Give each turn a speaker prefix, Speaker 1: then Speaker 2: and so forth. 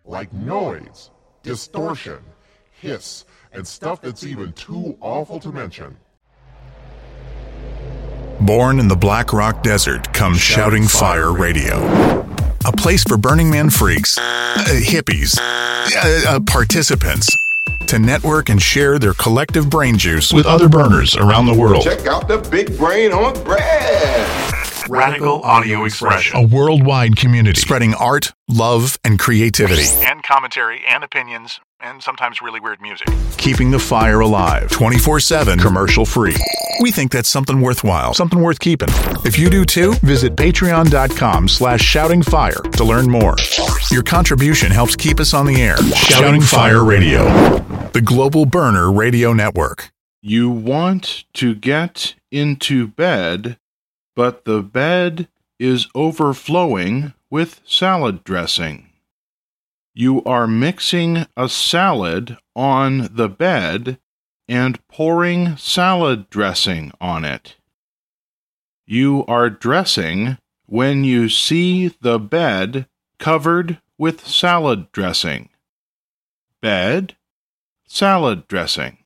Speaker 1: like noise, distortion, hiss, and stuff that's even too awful to mention.
Speaker 2: Born in the Black Rock Desert comes Shouting Fire Radio. A place for Burning Man freaks, hippies, participants to network and share their collective brain juice with other burners around the world.
Speaker 3: Check out the Big Brain on Bread.
Speaker 2: Radical Audio Expression. A worldwide community spreading art, love, and creativity.
Speaker 4: And commentary and opinions and sometimes really weird music.
Speaker 2: Keeping the fire alive 24/7, commercial free. We think that's something worthwhile, something worth keeping. If you do too, visit patreon.com/shoutingfire to learn more. Your contribution helps keep us on the air. Shouting Fire Radio, the Global Burner Radio Network.
Speaker 5: You want to get into bed, but the bed is overflowing with salad dressing. You are mixing a salad on the bed and pouring salad dressing on it. You are dressing when you see the bed covered with salad dressing. Bed, salad dressing.